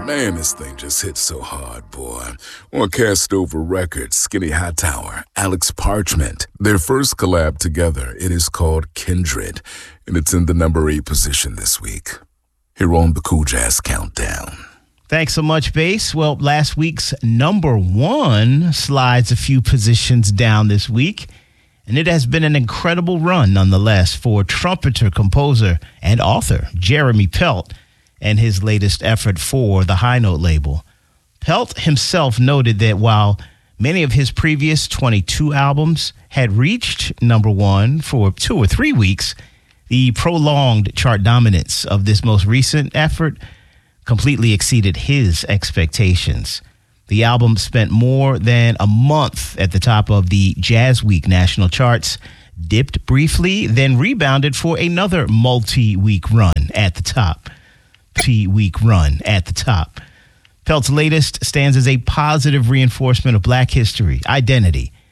Man, this thing just hits so hard, boy. On Castover Records, Skinny Hightower, Alex Parchment. Their first collab together, it is called Kindred, and it's in the number 8 position this week. Here on the Cool Jazz Countdown. Thanks so much, Bass. Well, last week's number 1 slides a few positions down this week, and it has been an incredible run nonetheless for trumpeter, composer, and author Jeremy Pelt and his latest effort for the High Note label. Pelt himself noted that while many of his previous 22 albums had reached number 1 for 2 or 3 weeks, the prolonged chart dominance of this most recent effort completely exceeded his expectations. The album spent more than a month at the top of the Jazz Week national charts, dipped briefly, then rebounded for another multi-week run at the top. Pelt's latest stands as a positive reinforcement of Black history, identity,